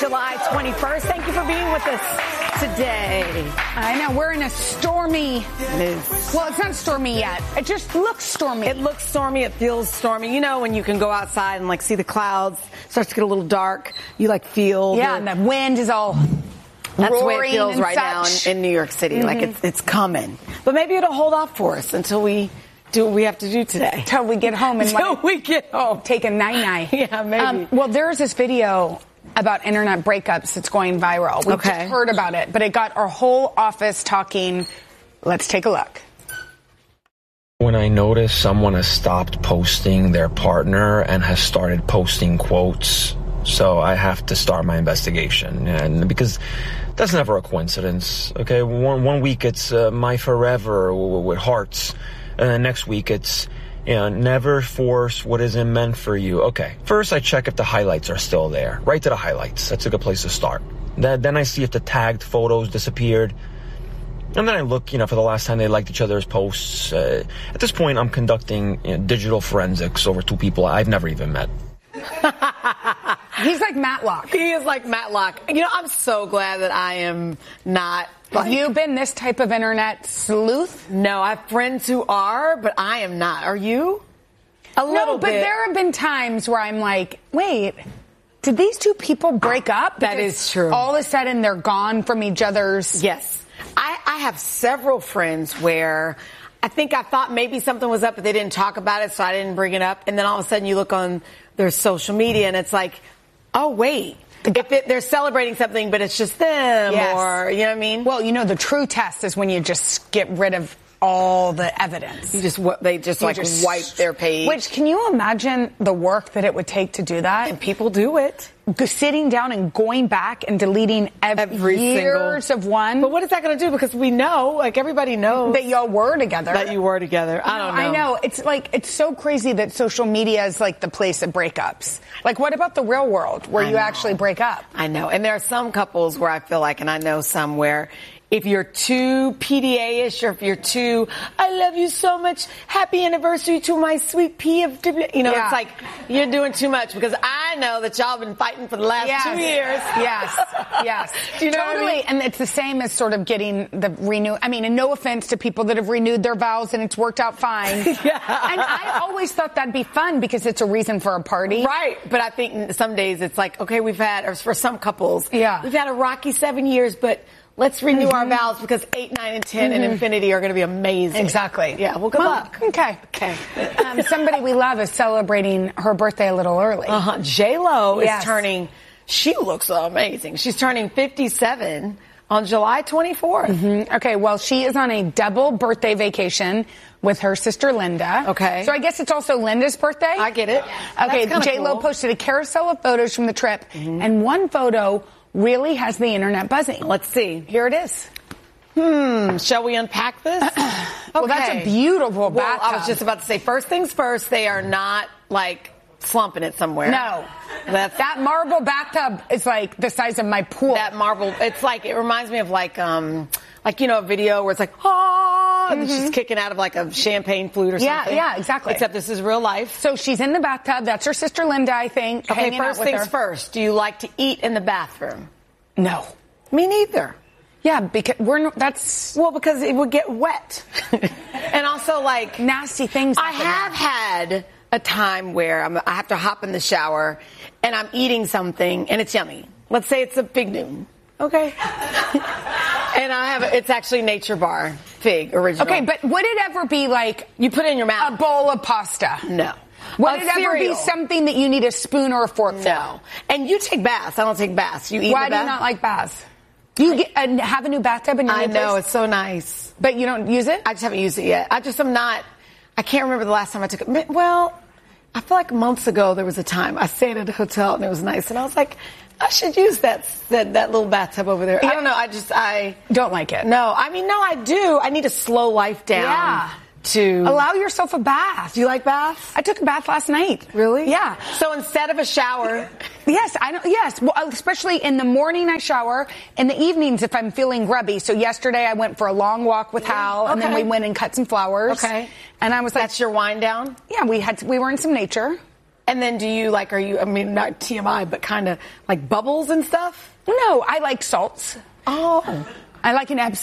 July 21st. Thank you for being with us today. I know, we're in a stormy... It is. Well, it's not stormy yet. It just looks stormy. It looks stormy. It feels stormy. You know, when you can go outside and, like, see the clouds, starts to get a little dark, you, like, feel... Yeah, and the wind is all... That's the way it feels right now in New York City. Mm-hmm. Like, it's coming. But maybe it'll hold off for us until we do what we have to do today. Till we get home. Until we get home. Take a night-night. Yeah, maybe. Well, there's this video about internet breakups that's going viral. We just heard about it, but it got our whole office talking. Let's take a look. When I notice someone has stopped posting their partner and has started posting quotes, so I have to start my investigation. And because that's never a coincidence, okay? One week it's my forever with hearts, and then next week it's, you know, never force what isn't meant for you. Okay, first I check if the highlights are still there. Right to the highlights. That's a good place to start. Then I see if the tagged photos disappeared. And then I look, for the last time they liked each other's posts. At this point, I'm conducting digital forensics over two people I've never even met. He's like Matlock. He is like Matlock. I'm so glad that I am not. Have you been this type of internet sleuth? No, I have friends who are, but I am not. Are you? A little No, but bit. there have been times where I'm like, wait, did these two people break up? That is true. All of a sudden they're gone from each other's. Yes. I have several friends where I think I thought maybe something was up, but they didn't talk about it, so I didn't bring it up. And then all of a sudden you look on their social media and it's like, oh, wait. They're celebrating something, but it's just them, or, you know what I mean? Well, the true test is when you just get rid of all the evidence. They just wipe their page. Which, can you imagine the work that it would take to do that? And people do it. Sitting down and going back and deleting every years of one. But what is that going to do? Because we know, everybody knows. That y'all were together. That you were together. I don't know. I know. It's so crazy that social media is like the place of breakups. Like, what about the real world where you actually break up? I know. And there are some couples where I feel like, and I know some where if you're too PDA-ish or if you're too, I love you so much, happy anniversary to my sweet PFW, it's like you're doing too much because I know that y'all have been fighting for the last 2 years. Yes. Do you know totally. what I mean? And it's the same as sort of getting the renew. I mean, and no offense to people that have renewed their vows and it's worked out fine. And I always thought that'd be fun because it's a reason for a party. Right. But I think some days it's like, okay, we've had, or for some couples, we've had a rocky 7 years, but let's renew our vows because 8, 9, and 10 and infinity are going to be amazing. Exactly. Yeah, well, good luck. Okay. Somebody we love is celebrating her birthday a little early. J-Lo is turning, she looks amazing. She's turning 57 on July 24th. Okay, well, she is on a double birthday vacation with her sister Linda. Okay. So I guess it's also Linda's birthday? I get it. Okay, J-Lo posted a carousel of photos from the trip, and one photo really has the internet buzzing. Let's see. Here it is. Shall we unpack this? Well, that's a beautiful bathtub. Well, I was just about to say, first things first, they are not, slumping it somewhere. No. That marble bathtub is like the size of my pool. That marble, it's like, it reminds me of a video where it's like, and she's kicking out of a champagne flute or something. Yeah, exactly. Except this is real life. So she's in the bathtub. That's her sister Linda, I think. Okay, first things first. Do you like to eat in the bathroom? No. Me neither. Yeah, because because it would get wet. And also nasty things. I have had a time where I have to hop in the shower and I'm eating something and it's yummy. Let's say it's a fig Newton. Okay. And it's actually Nature Bar fig original. Okay, but would it ever be you put it in your mouth? A bowl of pasta? No. Would it ever be something that you need a spoon or a fork for? No. And you take baths. I don't take baths. You eat Why in the bath? do you not like baths? You have a new bathtub in your new place? I know, it's so nice. But you don't use it? I just haven't used it yet. I can't remember the last time I took it. Well, I feel like months ago there was a time I stayed at a hotel and it was nice and I was like, I should use that little bathtub over there. I don't know. I don't like it. No, I do. I need to slow life down. Yeah. To allow yourself a bath. Do you like baths? I took a bath last night. Really? Yeah. So instead of a shower. Yes, I know. Yes, well, especially in the morning I shower. In the evenings if I'm feeling grubby. So yesterday I went for a long walk with Hal, and then we went and cut some flowers. Okay. And I was like, that's your wind down? Yeah, we were in some nature. And then do you like, I mean, not TMI, but kind of like bubbles and stuff? No, I like salts. Oh. I like an